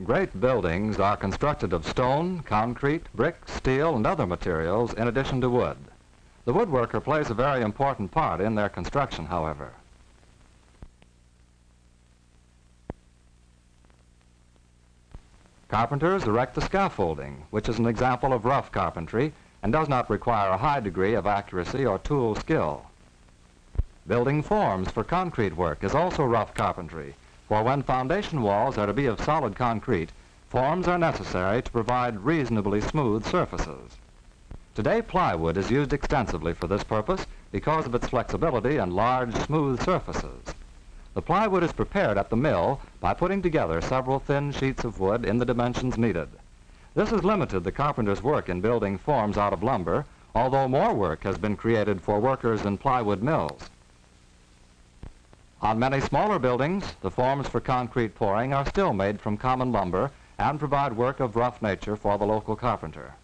Great buildings are constructed of stone, concrete, brick, steel, and other materials in addition to wood. The woodworker plays a very important part in their construction, however. Carpenters erect the scaffolding, which is an example of rough carpentry and does not require a high degree of accuracy or tool skill. Building forms for concrete work is also rough carpentry, for when foundation walls are to be of solid concrete, forms are necessary to provide reasonably smooth surfaces. Today, plywood is used extensively for this purpose because of its flexibility and large, smooth surfaces. The plywood is prepared at the mill by putting together several thin sheets of wood in the dimensions needed. This has limited the carpenter's work in building forms out of lumber, although more work has been created for workers in plywood mills. On many smaller buildings, the forms for concrete pouring are still made from common lumber and provide work of rough nature for the local carpenter.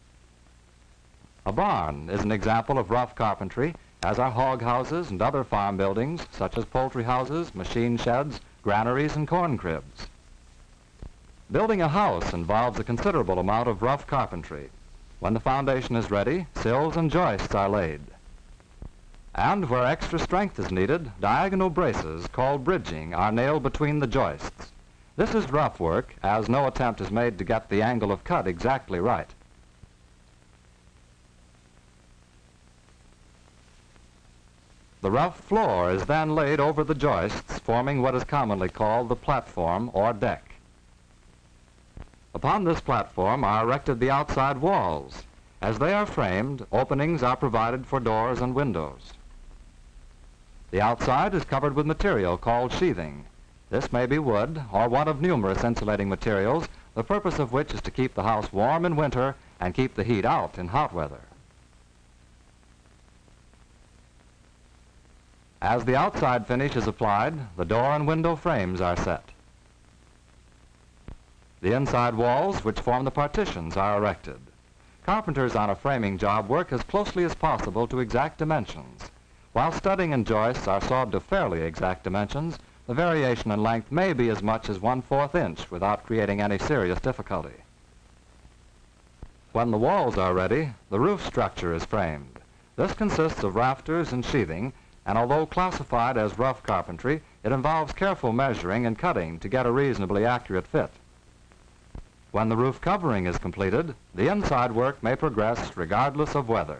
A barn is an example of rough carpentry, as are hog houses and other farm buildings, such as poultry houses, machine sheds, granaries, and corn cribs. Building a house involves a considerable amount of rough carpentry. When the foundation is ready, sills and joists are laid. And where extra strength is needed, diagonal braces, called bridging, are nailed between the joists. This is rough work, as no attempt is made to get the angle of cut exactly right. The rough floor is then laid over the joists, forming what is commonly called the platform or deck. Upon this platform are erected the outside walls. As they are framed, openings are provided for doors and windows. The outside is covered with material called sheathing. This may be wood or one of numerous insulating materials, the purpose of which is to keep the house warm in winter and keep the heat out in hot weather. As the outside finish is applied, the door and window frames are set. The inside walls, which form the partitions, are erected. Carpenters on a framing job work as closely as possible to exact dimensions. While studding and joists are sawed to fairly exact dimensions, the variation in length may be as much as 1/4 inch without creating any serious difficulty. When the walls are ready, the roof structure is framed. This consists of rafters and sheathing, and although classified as rough carpentry, it involves careful measuring and cutting to get a reasonably accurate fit. When the roof covering is completed, the inside work may progress regardless of weather.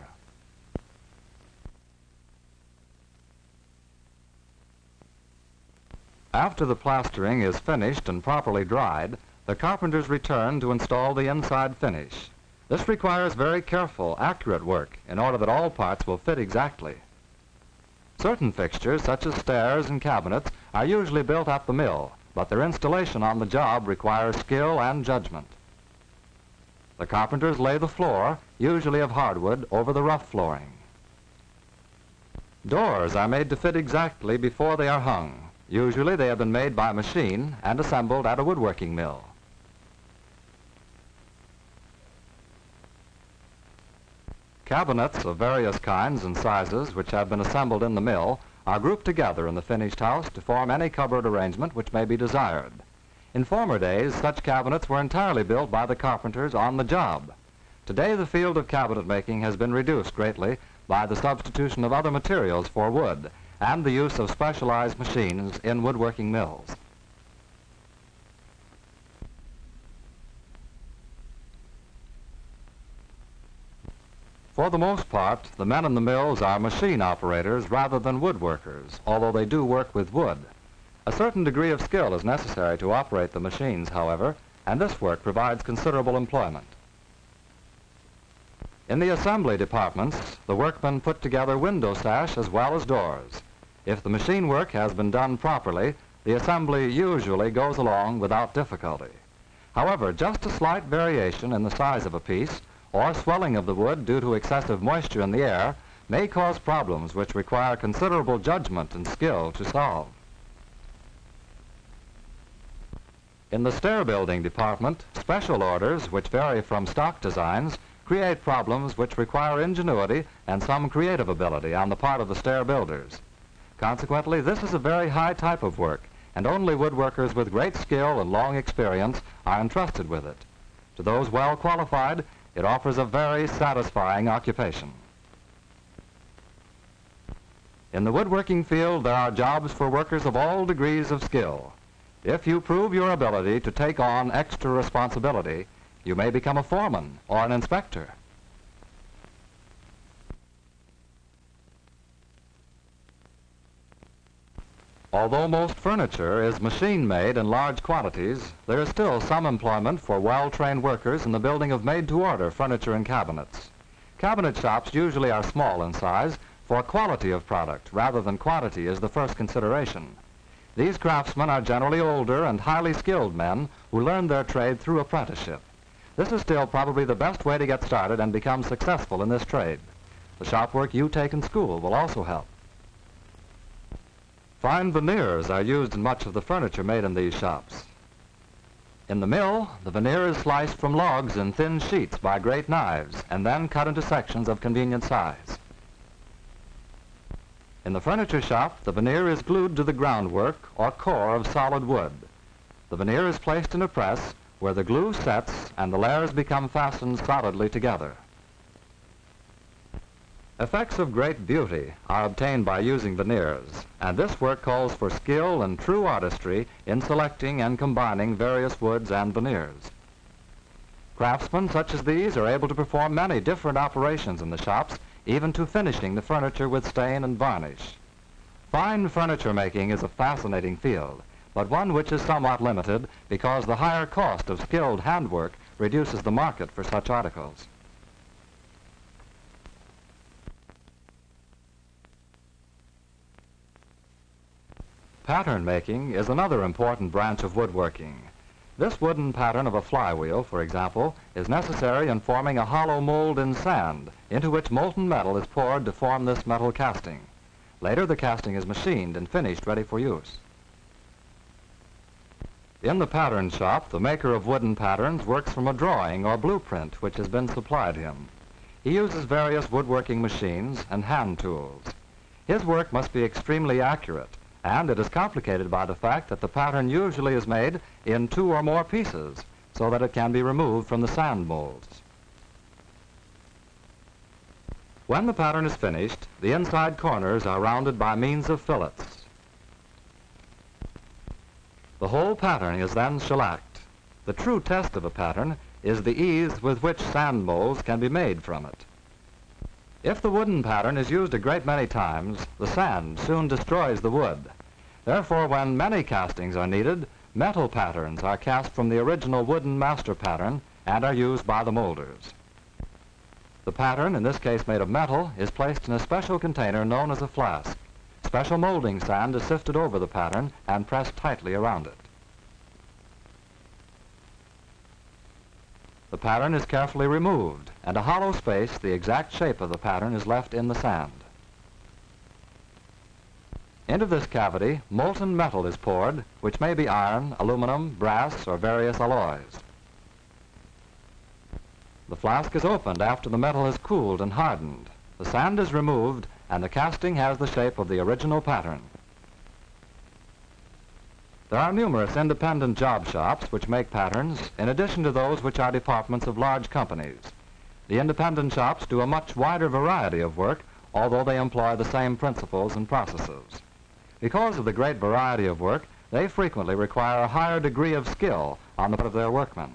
After the plastering is finished and properly dried, the carpenters return to install the inside finish. This requires very careful, accurate work in order that all parts will fit exactly. Certain fixtures, such as stairs and cabinets, are usually built at the mill, but their installation on the job requires skill and judgment. The carpenters lay the floor, usually of hardwood, over the rough flooring. Doors are made to fit exactly before they are hung. Usually they have been made by machine and assembled at a woodworking mill. Cabinets of various kinds and sizes which have been assembled in the mill are grouped together in the finished house to form any cupboard arrangement which may be desired. In former days, such cabinets were entirely built by the carpenters on the job. Today, the field of cabinet making has been reduced greatly by the substitution of other materials for wood and the use of specialized machines in woodworking mills. For the most part, the men in the mills are machine operators rather than woodworkers, although they do work with wood. A certain degree of skill is necessary to operate the machines, however, and this work provides considerable employment. In the assembly departments, the workmen put together window sash as well as doors. If the machine work has been done properly, the assembly usually goes along without difficulty. However, just a slight variation in the size of a piece or swelling of the wood due to excessive moisture in the air may cause problems which require considerable judgment and skill to solve. In the stair building department, special orders, which vary from stock designs, create problems which require ingenuity and some creative ability on the part of the stair builders. Consequently, this is a very high type of work, and only woodworkers with great skill and long experience are entrusted with it. To those well qualified, it offers a very satisfying occupation. In the woodworking field, there are jobs for workers of all degrees of skill. If you prove your ability to take on extra responsibility, you may become a foreman or an inspector. Although most furniture is machine-made in large quantities, there is still some employment for well-trained workers in the building of made-to-order furniture and cabinets. Cabinet shops usually are small in size, for quality of product rather than quantity is the first consideration. These craftsmen are generally older and highly skilled men who learn their trade through apprenticeship. This is still probably the best way to get started and become successful in this trade. The shop work you take in school will also help. Fine veneers are used in much of the furniture made in these shops. In the mill, the veneer is sliced from logs in thin sheets by great knives and then cut into sections of convenient size. In the furniture shop, the veneer is glued to the groundwork or core of solid wood. The veneer is placed in a press where the glue sets and the layers become fastened solidly together. Effects of great beauty are obtained by using veneers, and this work calls for skill and true artistry in selecting and combining various woods and veneers. Craftsmen such as these are able to perform many different operations in the shops, even to finishing the furniture with stain and varnish. Fine furniture making is a fascinating field, but one which is somewhat limited because the higher cost of skilled handwork reduces the market for such articles. Pattern making is another important branch of woodworking. This wooden pattern of a flywheel, for example, is necessary in forming a hollow mold in sand into which molten metal is poured to form this metal casting. Later, the casting is machined and finished ready for use. In the pattern shop, the maker of wooden patterns works from a drawing or blueprint which has been supplied him. He uses various woodworking machines and hand tools. His work must be extremely accurate, and it is complicated by the fact that the pattern usually is made in 2 or more pieces so that it can be removed from the sand molds. When the pattern is finished, the inside corners are rounded by means of fillets. The whole pattern is then shellacked. The true test of a pattern is the ease with which sand molds can be made from it. If the wooden pattern is used a great many times, the sand soon destroys the wood. Therefore, when many castings are needed, metal patterns are cast from the original wooden master pattern and are used by the molders. The pattern, in this case made of metal, is placed in a special container known as a flask. Special molding sand is sifted over the pattern and pressed tightly around it. The pattern is carefully removed, and a hollow space, the exact shape of the pattern, is left in the sand. Into this cavity, molten metal is poured, which may be iron, aluminum, brass, or various alloys. The flask is opened after the metal has cooled and hardened. The sand is removed, and the casting has the shape of the original pattern. There are numerous independent job shops which make patterns, in addition to those which are departments of large companies. The independent shops do a much wider variety of work, although they employ the same principles and processes. Because of the great variety of work, they frequently require a higher degree of skill on the part of their workmen.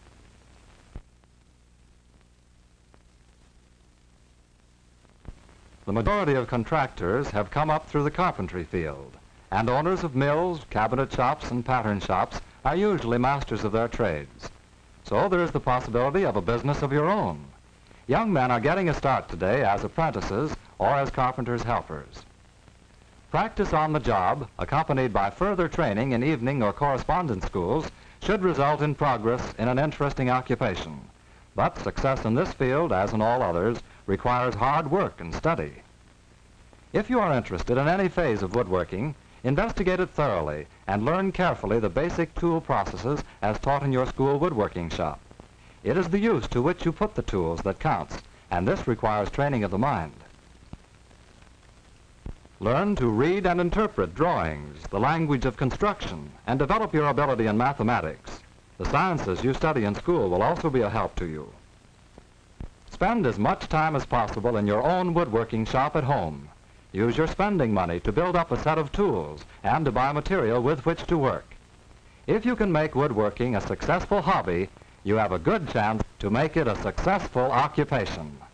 The majority of contractors have come up through the carpentry field, and owners of mills, cabinet shops, and pattern shops are usually masters of their trades. So there is the possibility of a business of your own. Young men are getting a start today as apprentices or as carpenters' helpers. Practice on the job, accompanied by further training in evening or correspondence schools, should result in progress in an interesting occupation. But success in this field, as in all others, requires hard work and study. If you are interested in any phase of woodworking, investigate it thoroughly and learn carefully the basic tool processes as taught in your school woodworking shop. It is the use to which you put the tools that counts, and this requires training of the mind. Learn to read and interpret drawings, the language of construction, and develop your ability in mathematics. The sciences you study in school will also be a help to you. Spend as much time as possible in your own woodworking shop at home. Use your spending money to build up a set of tools and to buy material with which to work. If you can make woodworking a successful hobby, you have a good chance to make it a successful occupation.